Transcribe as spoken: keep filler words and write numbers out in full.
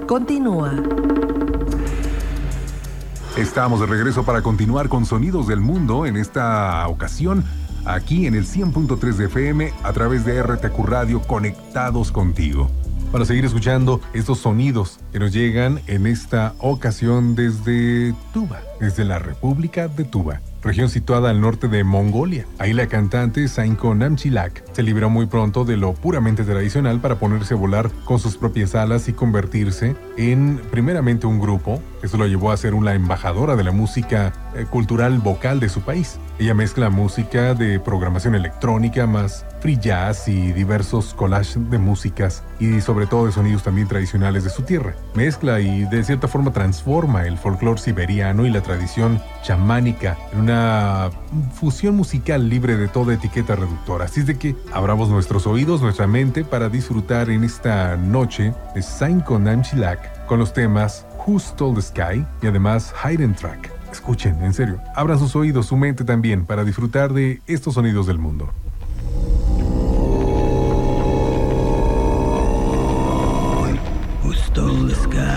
continúa. Estamos de regreso para continuar con Sonidos del Mundo, en esta ocasión aquí en el cien punto tres de F M a través de R T Q Radio, conectados contigo, para seguir escuchando estos sonidos que nos llegan en esta ocasión desde Tuva, desde la República de Tuva, región situada al norte de Mongolia. Ahí la cantante Sainko Namchilak se liberó muy pronto de lo puramente tradicional para ponerse a volar con sus propias alas y convertirse en primeramente un grupo. Eso lo llevó a ser una embajadora de la música eh, cultural vocal de su país. Ella mezcla música de programación electrónica más free jazz y diversos collages de músicas y sobre todo de sonidos también tradicionales de su tierra. Mezcla y de cierta forma transforma el folclore siberiano y la tradición chamánica en una fusión musical libre de toda etiqueta reductora. Así es de que abramos nuestros oídos, nuestra mente para disfrutar en esta noche de Sainko Namchilak con los temas Who Stole the Sky y además Hidden Track. Escuchen, en serio, abran sus oídos, su mente también para disfrutar de estos sonidos del mundo.